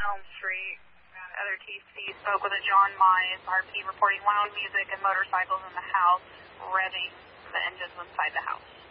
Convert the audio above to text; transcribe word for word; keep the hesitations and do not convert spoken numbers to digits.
Elm Street. Other T C spoke with a John Mize, R P reporting loud music and motorcycles in the house, revving the engines inside the house.